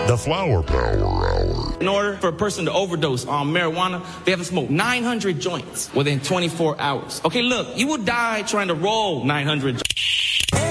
The Flower Power Hour. In order for a person to overdose on marijuana, they have to smoke 900 joints within 24 hours. Okay, look, you will die trying to roll 900 joints.